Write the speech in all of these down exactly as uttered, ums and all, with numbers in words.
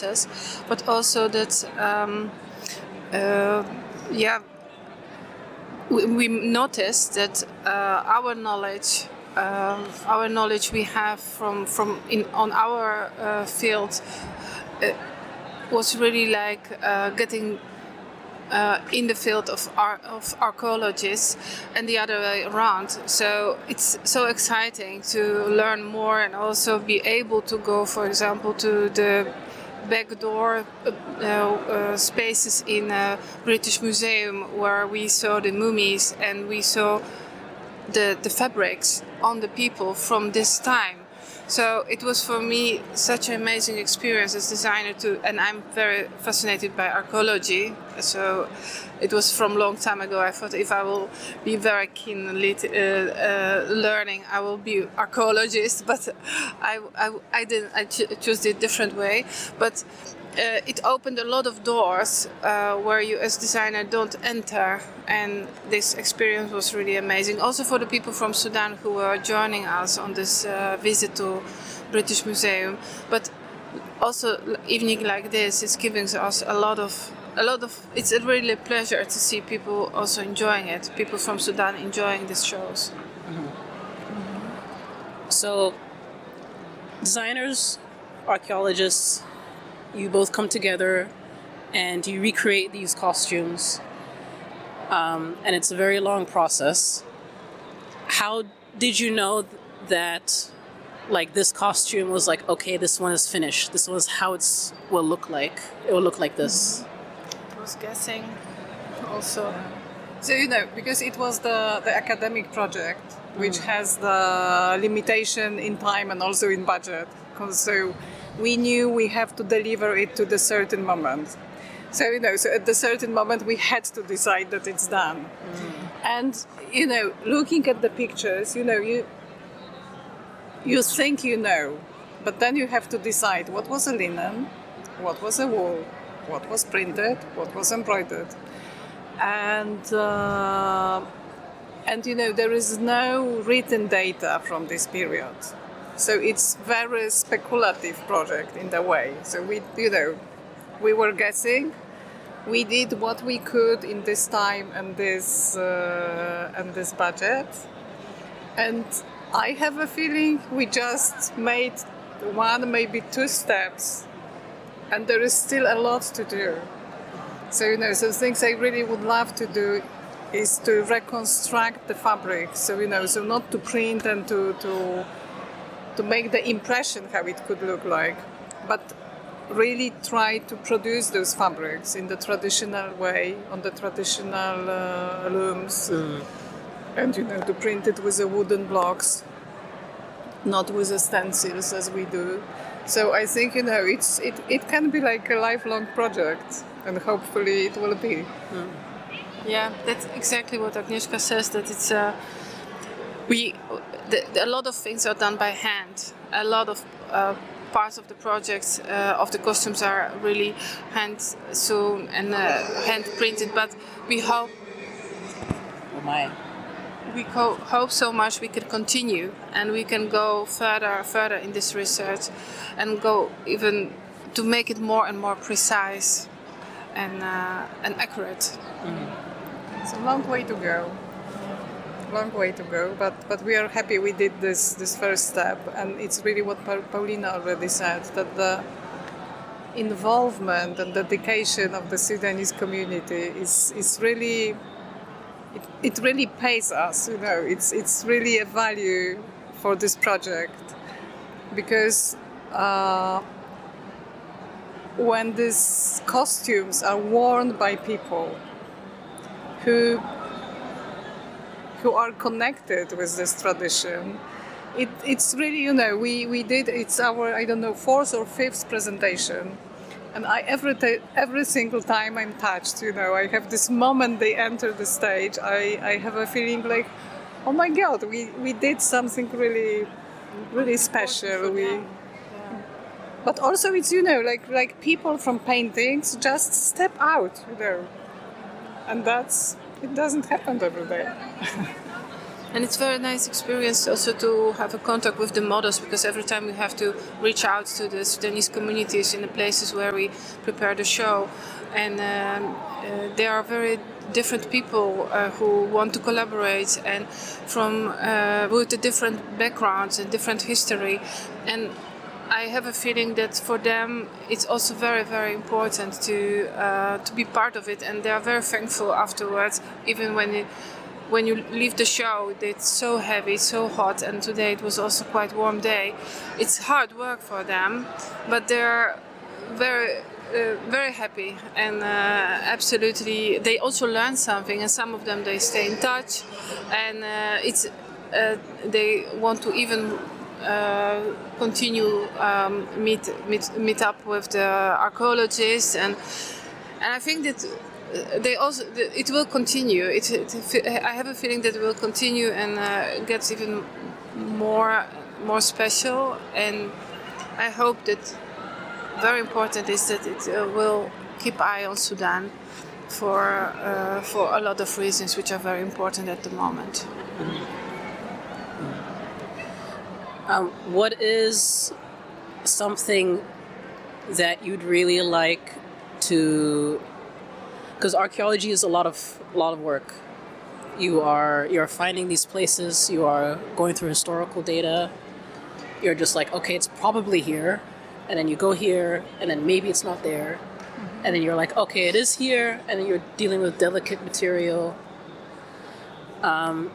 process, but also that, um, uh, yeah, we, we noticed that uh, our knowledge, uh, our knowledge we have from from in on our uh, field, uh, was really like uh, getting. Uh, in the field of, ar- of archaeologists and the other way around. So it's so exciting to learn more and also be able to go, for example, to the back door uh, uh, spaces in a British Museum where we saw the mummies and we saw the, the fabrics on the people from this time. So it was for me such an amazing experience as designer too, and I'm very fascinated by archaeology. So it was from a long time ago. I thought if I will be very keen on lit- uh, uh, learning, I will be archaeologist. But I, I, I didn't. I ch- chose it a different way. But uh, it opened a lot of doors uh, where you as designer don't enter, and this experience was really amazing. Also for the people from Sudan who were joining us on this uh, visit to British Museum, but also evening like this is giving us a lot of a lot of. It's a really a pleasure to see people also enjoying it. People from Sudan enjoying these shows. Mm-hmm. Mm-hmm. So, designers, archaeologists, you both come together and you recreate these costumes, um, and it's a very long process. How did you know that? Like this costume was like, okay, this one is finished. This was how it's will look like. It will look like this. Mm-hmm. I was guessing also. So, you know, because it was the, the academic project, which mm. has the limitation in time and also in budget. So we knew we have to deliver it to the certain moment. So, you know, so at the certain moment we had to decide that it's done. Mm. And, you know, looking at the pictures, you know, you You think you know, but then you have to decide what was a linen, what was a wool, what was printed, what was embroidered. And, uh, and you know, there is no written data from this period. So it's very speculative project in the way. So we, you know, we were guessing. We did what we could in this time and this, uh, and this budget. And I have a feeling we just made one, maybe two steps, and there is still a lot to do. So, you know, so things I really would love to do is to reconstruct the fabric. So, you know, so not to print and to to to make the impression how it could look like, but really try to produce those fabrics in the traditional way, on the traditional uh, looms. Mm. And, you know, to print it with the wooden blocks, not with the stencils as we do. So I think, you know, it's it, it can be like a lifelong project, and hopefully it will be. Mm. Yeah, that's exactly what Agnieszka says, that it's uh, we the, the, a lot of things are done by hand. A lot of uh, parts of the projects uh, of the costumes are really hand sewn and uh, hand printed, but we hope. Oh my. We co- hope so much we can continue and we can go further, further in this research, and go even to make it more and more precise and uh, and accurate. Mm-hmm. It's a long way to go. Long way to go, but but we are happy we did this this first step, and it's really what pa- Paulina already said, that the involvement and dedication of the Sudanese community is is really. It, it really pays us, you know, it's it's really a value for this project, because uh, when these costumes are worn by people who who are connected with this tradition, it, it's really, you know, we, we did, it's our, I don't know, fourth or fifth presentation. And I every t- every single time I'm touched, you know, I have this moment they enter the stage, I, I have a feeling like, oh my God, we, we did something really, really special. We, but also it's, you know, like like people from paintings just step out, you know, and that's, it doesn't happen every day. And it's a very nice experience also to have a contact with the models, because every time we have to reach out to the Sudanese communities in the places where we prepare the show. And um, uh, there are very different people uh, who want to collaborate, and from uh, with the different backgrounds and different history. And I have a feeling that for them it's also very, very important to uh, to be part of it, and they are very thankful afterwards, even when it, when you leave the show. It's so heavy, so hot, and today it was also quite warm day. It's hard work for them, but they're very uh, very happy, and uh, absolutely they also learn something, and some of them they stay in touch, and uh, it's uh, they want to even uh, continue um, meet, meet meet up with the archaeologists, and and I think that they also it will continue. It, it I have a feeling that it will continue and uh, gets even more more special, and I hope that very important is that it uh, will keep eye on Sudan for uh, for a lot of reasons which are very important at the moment. Um, what is something that you'd really like to? Because archaeology is a lot of a lot of work. You are you're finding these places. You are going through historical data. You're just like, okay, it's probably here, and then you go here, and then maybe it's not there, mm-hmm. and then you're like, okay, it is here, and then you're dealing with delicate material. Um,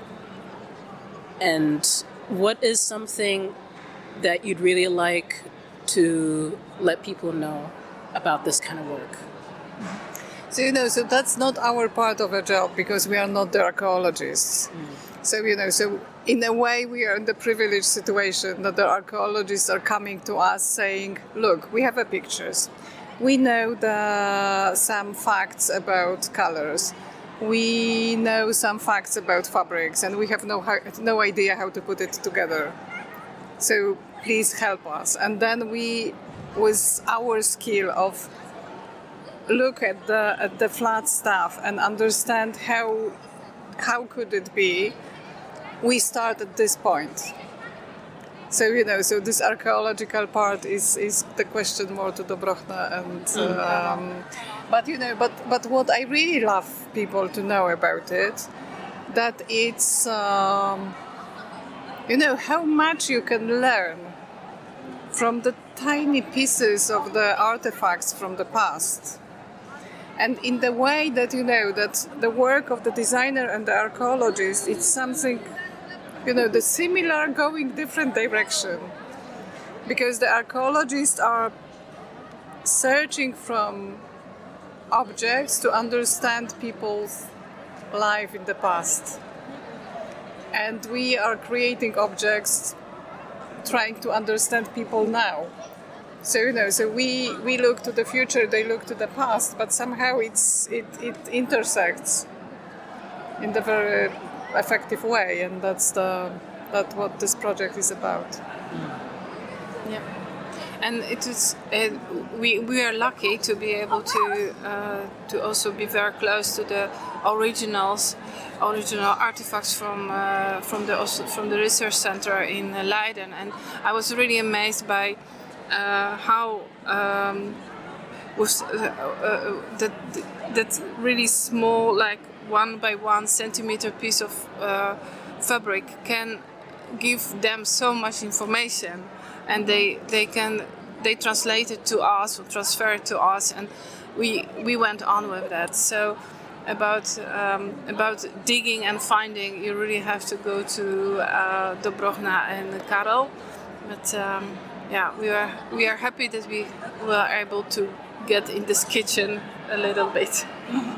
and what is something that you'd really like to let people know about this kind of work? So, you know, so that's not our part of a job, because we are not the archaeologists. Mm. So, you know, so in a way we are in the privileged situation that the archaeologists are coming to us saying, look, we have a pictures. We know the, some facts about colors. We know some facts about fabrics, and we have no, no idea how to put it together. So please help us. And then we, with our skill of look at the at the flat stuff and understand how how could it be, we start at this point. So, you know, so this archaeological part is, is the question more to Dobrogna, and um, but you know, but but what I really love people to know about it, that it's um, you know, how much you can learn from the tiny pieces of the artifacts from the past. And in the way that, you know, that the work of the designer and the archaeologist, it's something, you know, the similar going different direction. Because the archaeologists are searching from objects to understand people's life in the past. And we are creating objects trying to understand people now. So, you know, so we, we look to the future, they look to the past, but somehow it's it, it intersects in the very effective way, and that's the that's what this project is about. Yeah, and it is uh, we we are lucky to be able to uh, to also be very close to the originals, original artifacts from uh, from the from the research center in Leiden, and I was really amazed by. Uh, how um, with uh, uh, that that really small, like one by one centimeter piece of uh, fabric can give them so much information, and they they can they translate it to us or transfer it to us, and we we went on with that. So about um, about digging and finding, you really have to go to uh, Dobrogna and Karel, but. Um, Yeah, we are we are happy that we were able to get in this kitchen a little bit.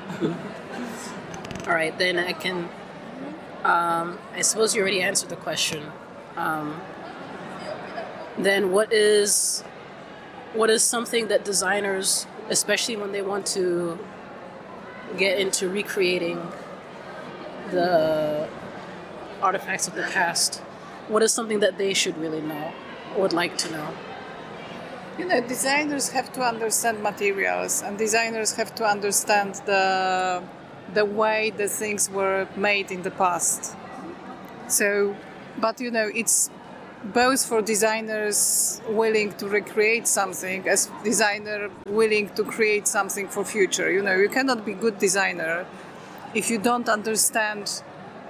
All right, then I can. Um, I suppose you already answered the question. Um, then what is what is something that designers, especially when they want to get into recreating the artifacts of the past, what is something that they should really know? Would like to know? You know, designers have to understand materials, and designers have to understand the the way the things were made in the past. So, but you know, it's both for designers willing to recreate something as designer willing to create something for future. You know, you cannot be good designer if you don't understand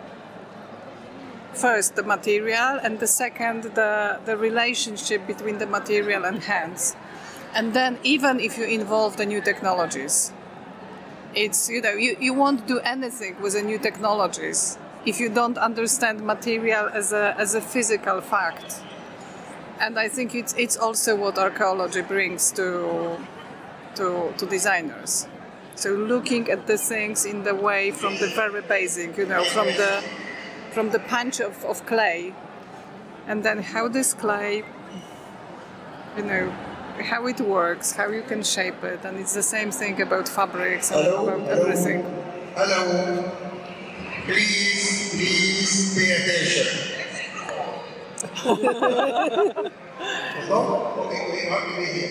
first the material and the second the, the relationship between the material and hands. And then even if you involve the new technologies, it's, you know, you, you won't do anything with the new technologies if you don't understand material as a as a physical fact. And I think it's it's also what archaeology brings to to to designers. So looking at the things in the way from the very basic, you know, from the from the punch of, of clay, and then how this clay, you know, how it works, how you can shape it, and it's the same thing about fabrics and Hello? about everything. Hello. Please, please pay attention. No? Okay, we have to be here.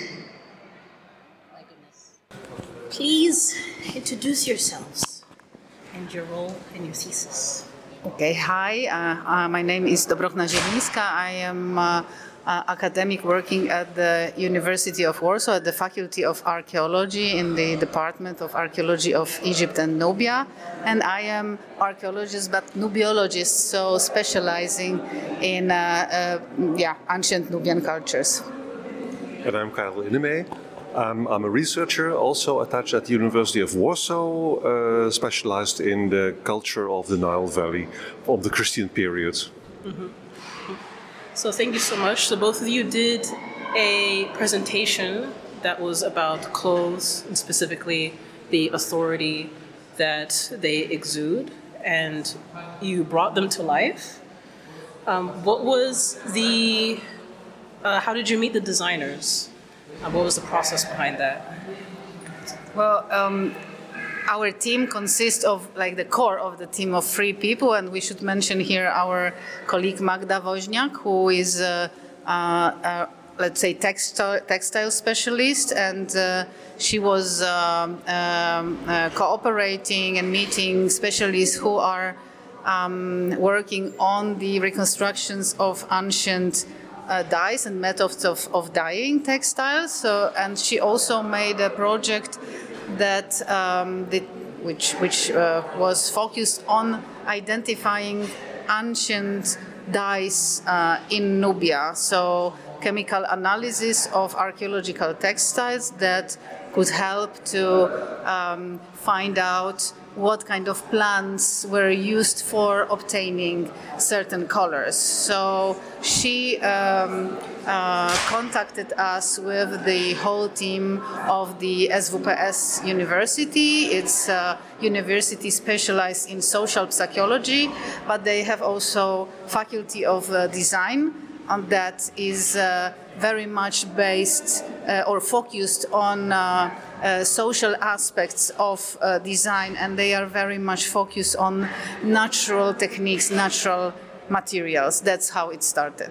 My goodness. Please introduce yourselves and your role and your thesis. Okay, hi, uh, uh, my name is Dobrowna Zielińska. I am uh, uh, academic working at the University of Warsaw at the Faculty of Archaeology in the Department of Archaeology of Egypt and Nubia. And I am archaeologist but Nubiologist, so specializing in uh, uh, yeah, ancient Nubian cultures. And I'm Karel Innemee. Um, I'm a researcher also attached at the University of Warsaw, uh, specialized in the culture of the Nile Valley of the Christian period. Mm-hmm. So thank you so much. So both of you did a presentation that was about clothes and specifically the authority that they exude, and you brought them to life. Um, what was the, uh, how did you meet the designers? Uh, what was the process behind that? Well, um, our team consists of, like, the core of the team of three people, and we should mention here our colleague Magda Woźniak, who is, uh, uh, uh, let's say, textile, textile specialist, and uh, she was um, um, uh, cooperating and meeting specialists who are um, working on the reconstructions of ancient Uh, dyes and methods of, of dyeing textiles. So, and she also made a project that um, did, which which uh, was focused on identifying ancient dyes uh, in Nubia. So chemical analysis of archaeological textiles that could help to um, find out what kind of plants were used for obtaining certain colors. So she um, uh, contacted us with the whole team of the S W P S University. It's a university specialized in social psychology, but they have also faculty of uh, design, and that is uh, very much based uh, or focused on uh, uh, social aspects of uh, design, and they are very much focused on natural techniques, natural materials. That's how it started.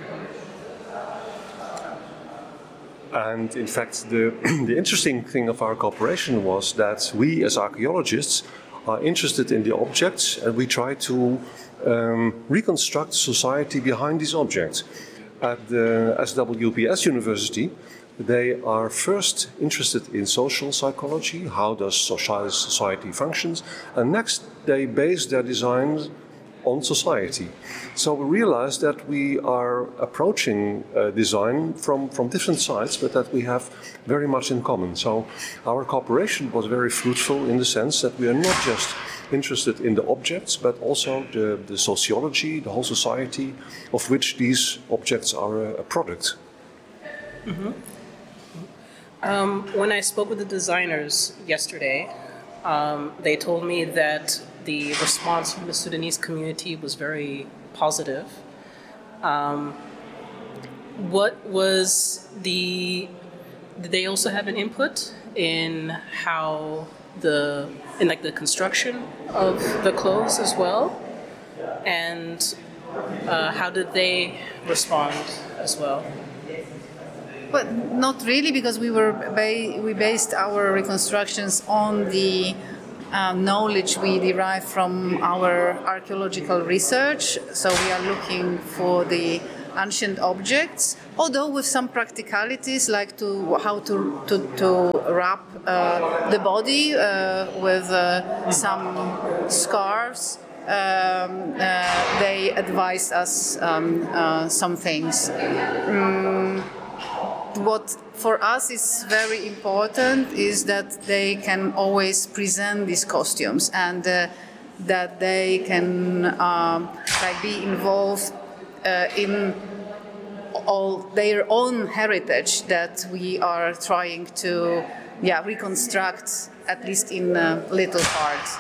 And in fact, the, the interesting thing of our cooperation was that we as archaeologists are interested in the objects, and we try to um, reconstruct the society behind these objects. At the S W P S University, they are first interested in social psychology, how does society functions, and next they base their designs on society. So we realized that we are approaching uh, design from, from different sides, but that we have very much in common. So our cooperation was very fruitful in the sense that we are not just interested in the objects, but also the, the sociology, the whole society of which these objects are a, a product. Mm-hmm. Um, when I spoke with the designers yesterday, um, they told me that the response from the Sudanese community was very positive. Um, what was the, did they also have an input in how the, in like the construction of the clothes as well? And uh, how did they respond as well? But not really, because we were ba- we based our reconstructions on the uh, knowledge we derive from our archaeological research. So we are looking for the ancient objects, although with some practicalities, like to how to to, to wrap uh, the body uh, with uh, some scarves. Um, uh, they advised us um, uh, some things. Um, what for us is very important is that they can always present these costumes, and uh, that they can um, like be involved uh, in all their own heritage that we are trying to yeah reconstruct, at least in uh, little parts.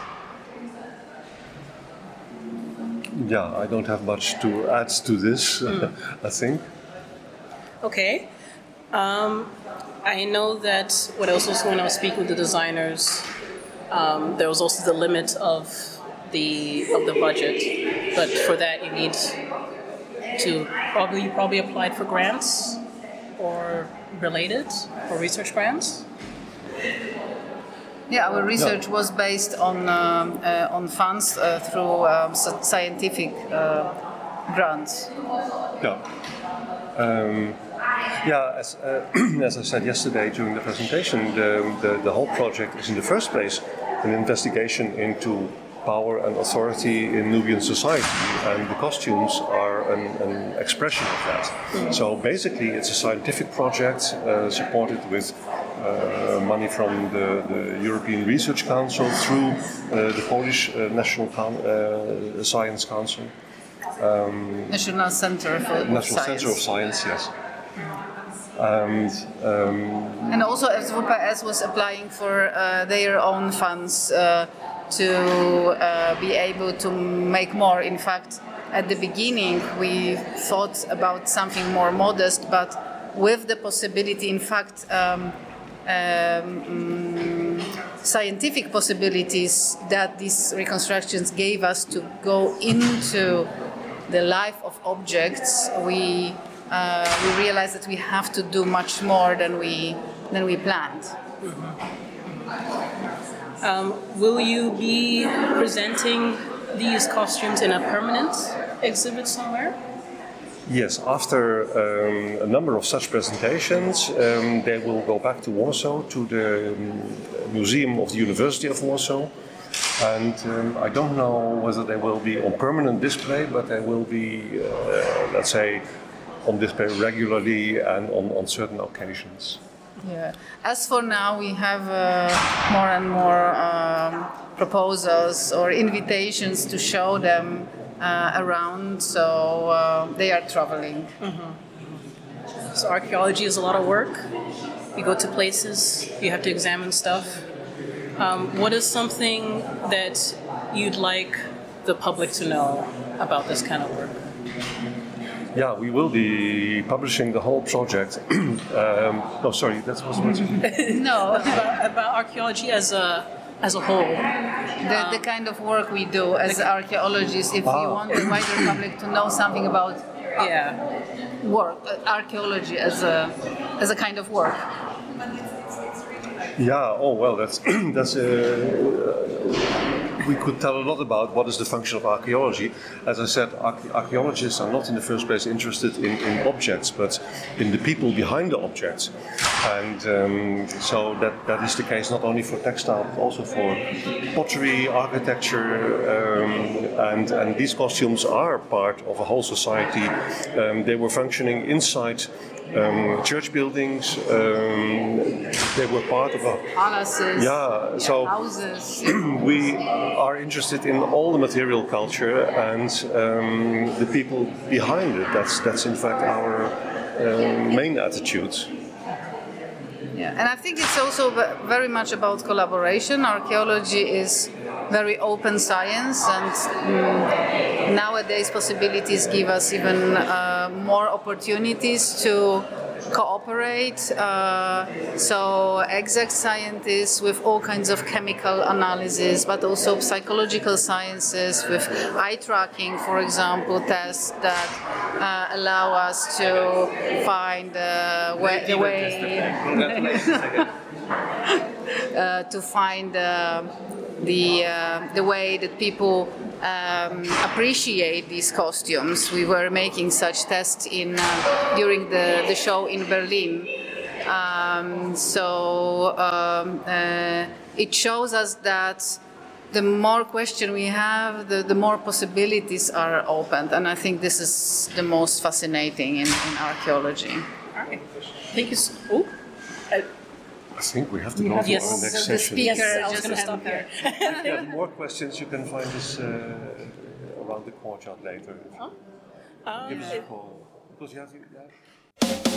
Yeah, I don't have much to add to this, mm. I think. Okay. Um, I know that what I was also when I was speaking with the designers, um, there was also the limit of the of the budget, but for that you need to probably you probably applied for grants or related or research grants. Yeah, our research no. was based on um, uh, on funds uh, through um, scientific uh, grants. Yeah. Um, yeah, as, uh, as I said yesterday during the presentation, the, the, the whole project is in the first place an investigation into power and authority in Nubian society, and the costumes are an, an expression of that. Mm-hmm. So basically it's a scientific project uh, supported with uh, money from the, the European Research Council through uh, the Polish uh, National Con- uh, Science Council. Um, National Center for National Science. Center of Science, yes. And, um, and also as V P S was applying for uh, their own funds uh, to uh, be able to make more. In fact, at the beginning we thought about something more modest, but with the possibility, in fact, um, um, scientific possibilities that these reconstructions gave us to go into the life of objects, we uh, we realized that we have to do much more than we than we planned. Mm-hmm. Um, will you be presenting these costumes in a permanent exhibit somewhere? Yes, after um, a number of such presentations, um, they will go back to Warsaw, to the um, Museum of the University of Warsaw. And um, I don't know whether they will be on permanent display, but they will be, uh, let's say, on display regularly and on, on certain occasions. Yeah. As for now, we have uh, more and more um, proposals or invitations to show them uh, around, so uh, they are traveling. Mm-hmm. So archaeology is a lot of work. You go to places, you have to examine stuff. Um, what is something that you'd like the public to know about this kind of work? Yeah, we will be publishing the whole project. um, no, sorry, that was what. No, about, about archaeology as a as a whole. The, um, the kind of work we do as archaeologists. If ah. you want the wider public to know something about yeah work, uh, archaeology as a as a kind of work. Yeah. Oh well, that's that's. Uh, we could tell a lot about what is the function of archaeology. As I said, arche- archaeologists are not in the first place interested in, in objects, but in the people behind the objects. And um, so that, that is the case not only for textile, but also for pottery, architecture, um, and, and these costumes are part of a whole society. Um, they were functioning inside Um, church buildings. Um, they were part of a palaces. Yeah, so houses. we are interested in all the material culture and um, the people behind it. That's that's in fact our uh, main attitude. Yeah, and I think it's also very much about collaboration. Archaeology is very open science, and um, nowadays possibilities give us even uh, more opportunities to cooperate. Uh, so exact scientists with all kinds of chemical analysis, but also psychological sciences with eye tracking, for example, tests that uh, allow us to find uh, way, the way uh, to find uh, the uh, the way that people um, appreciate these costumes. We were making such tests in uh, during the, the show in Berlin. Um, so um, uh, it shows us that the more question we have, the, the more possibilities are opened, and I think this is the most fascinating in, in archaeology. All right. Thank you. So, oh, I, I think we have to go to yes. our next So the session. speaker yes, I was just going to stop ended. here. If you have more questions, you can find us uh, around the courtyard later. Um, Give us a call. Because you have to, yeah.